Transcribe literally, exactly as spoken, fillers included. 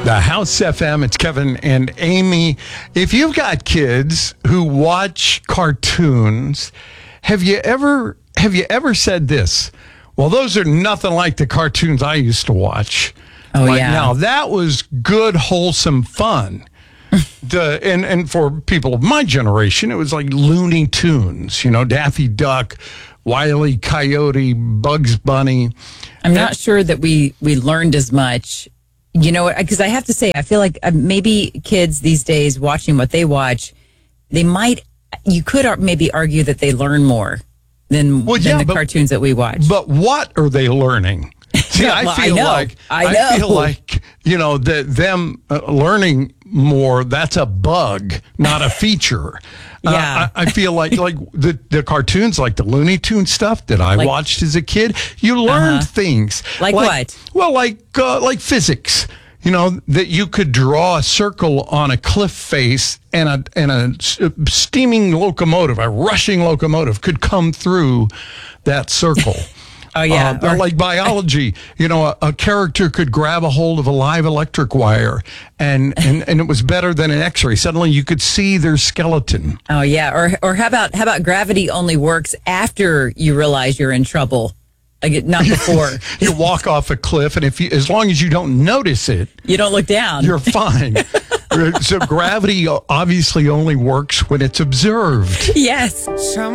The House F M, it's Kevin and Amy. If you've got kids who watch cartoons, have you ever have you ever said this? Well, those are nothing like the cartoons I used to watch. Oh, like, yeah. Now, that was good, wholesome fun. the and, and for people of my generation, it was like Looney Tunes, you know, Daffy Duck, Wile E. Coyote, Bugs Bunny. I'm not sure that we, we learned as much. You know, because I have to say, I feel like uh, maybe kids these days watching what they watch, they might, you could ar- maybe argue that they learn more than, Well, than yeah, the but- cartoons that we watch. But what are they learning? See, I Well, I feel know. like I know. feel like you know that them uh, learning more. That's a bug, not a feature. Yeah. uh, I, I feel like like the the cartoons, like the Looney Tunes stuff that I Like- watched as a kid. You learned Uh-huh. things Like what? Well, like uh, like physics. You know, that you could draw a circle on a cliff face and a and a s- steaming locomotive, a rushing locomotive could come through that circle. Oh, yeah. Uh, Or- like biology, you know, a, a character could grab a hold of a live electric wire and, and, and it was better than an x-ray. Suddenly you could see their skeleton. Oh, yeah. Or or how about how about gravity only works after you realize you're in trouble? Like, not before. You walk off a cliff and if you, as long as you don't notice it, You don't look down. you're fine. So gravity obviously only works when it's observed. Yes. Some